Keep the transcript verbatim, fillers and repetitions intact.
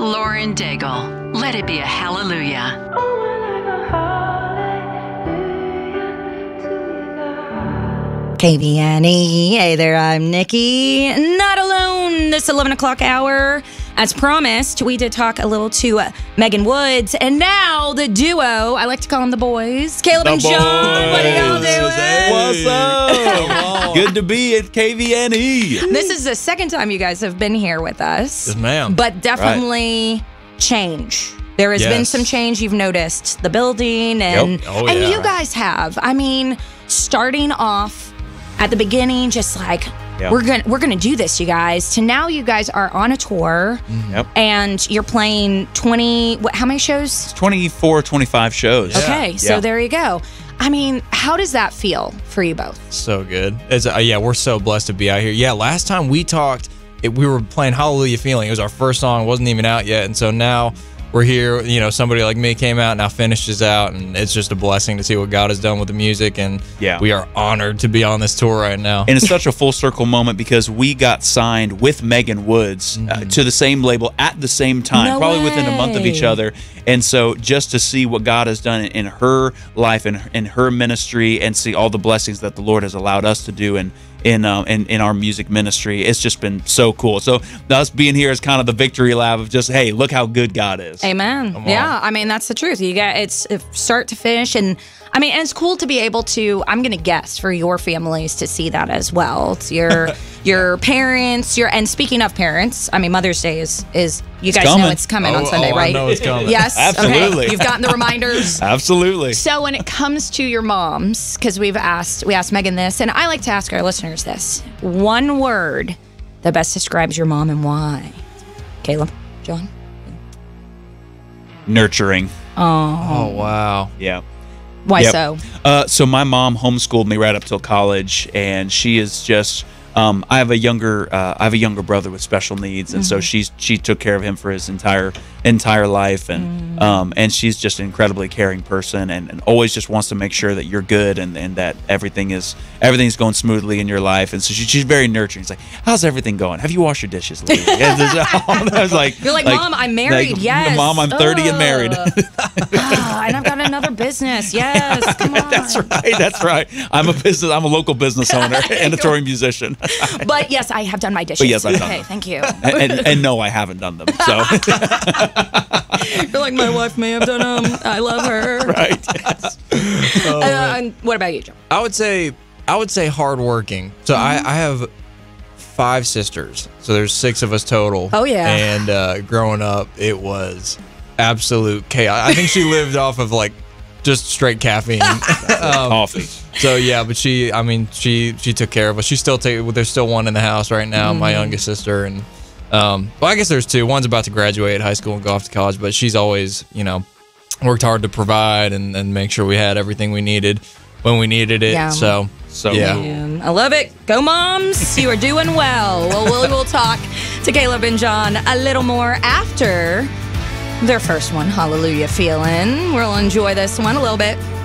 Lauren Daigle. Let it be a hallelujah. K V N E. Hey there, I'm Nikki. Not alone this eleven o'clock hour. As promised, we did talk a little to uh, Megan Woods, and now the duo. I like to call them the boys. Caleb the and John. What are y'all doing? Hey. What's up? Good to be at K V N E. This is the second time you guys have been here with us. Yes, ma'am. But definitely right. change. There has yes. been some change. You've noticed the building, and yep. oh, and yeah. you guys have. I mean, starting off at the beginning, just like yep. we're gonna we're gonna do this, you guys. To now, you guys are on a tour, yep. and you're playing twenty. What? How many shows? twenty-four, twenty-five shows. Yeah. Okay, so yeah. there you go. I mean, how does that feel for you both? So good. It's, uh, yeah, we're so blessed to be out here. Yeah, last time we talked, it, we were playing Hallelujah Feeling. It was our first song. It wasn't even out yet, and so now we're here. You know, somebody like me came out, now finishes out, and it's just a blessing to see what God has done with the music, and yeah. we are honored to be on this tour right now. And it's such a full circle moment because we got signed with Megan Woods mm-hmm. uh, to the same label at the same time, no probably way. within a month of each other. And so just to see what God has done in her life and in her ministry, and see all the blessings that the Lord has allowed us to do in in, uh, in in our music ministry, it's just been so cool. So us being here is kind of the victory lap of just, hey, look how good God is. Amen. Yeah, I mean, that's the truth. You got it's start to finish, and I mean, and it's cool to be able to, I'm going to guess, for your families to see that as well. It's your your parents, your and speaking of parents, I mean, Mother's Day is is you it's guys coming. know it's coming oh, on Sunday, oh, right? I know it's coming. Yes, absolutely. Okay. You've gotten the reminders. Absolutely. So when it comes to your moms, because we've asked we asked Megan this, and I like to ask our listeners this: one word that best describes your mom and why. Caleb, John. Nurturing. Oh, Oh, wow. Yeah. why Yep. so? Uh, so my mom homeschooled me right up till college, and she is just. Um, I have a younger. Uh, I have a younger brother with special needs, and mm-hmm. so she's she took care of him for his entire entire life, and mm. um, and she's just an incredibly caring person, and, and always just wants to make sure that you're good and, and that everything is everything's going smoothly in your life, and so she, she's very nurturing. It's like, how's everything going? Have you washed your dishes lately? I was like, you're like, like, Mom, I'm married. Like, yes, Mom, I'm thirty Ugh. and married. ah, and I've got another business. Yes, come on. That's right. That's right. I'm a business. I'm a local business owner and a touring musician. But yes, I have done my dishes. But yes, I've done okay, them. thank you. and, and, and no, I haven't done them. So you're like, my wife may have done them. I love her. Right. Yes. Oh, uh, and what about you, Joe? I would say I would say hardworking. So mm-hmm. I, I have five sisters, so there's six of us total. Oh yeah. And uh, growing up, it was absolute chaos. I think she lived off of like just straight caffeine, um, coffee. So yeah, but she, I mean, she she took care of us. She still take. There's still one in the house right now, mm-hmm. my youngest sister, and um, well, I guess there's two. One's about to graduate high school and go off to college, but she's always, you know, worked hard to provide and, and make sure we had everything we needed when we needed it. Yeah. So so yeah, Man, I love it. Go moms, you are doing well. Well, we will talk to Caleb and John a little more after their first one, Hallelujah Feeling. We'll enjoy this one a little bit.